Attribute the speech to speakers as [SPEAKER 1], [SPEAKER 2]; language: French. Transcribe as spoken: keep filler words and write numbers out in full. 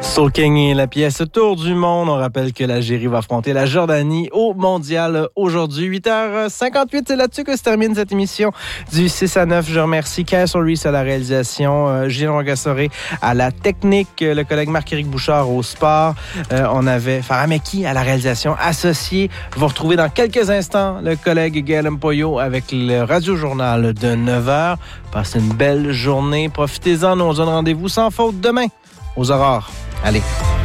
[SPEAKER 1] Soul King et la pièce Tour du monde. On rappelle que l'Algérie va affronter la Jordanie au mondial aujourd'hui. huit heures cinquante-huit, c'est là-dessus que se termine cette émission du six à neuf. Je remercie Cass Reese à la réalisation, euh, Gilles Rogassoré à la technique, le collègue Marc-Éric Bouchard au sport. Euh, on avait Farah Meki à la réalisation associée. Vous retrouvez dans quelques instants le collègue Gaël Mpoyo avec le radio-journal de neuf heures. Passez une belle journée. Profitez-en. Nous on se donne rendez-vous sans faute demain aux aurores. Allez.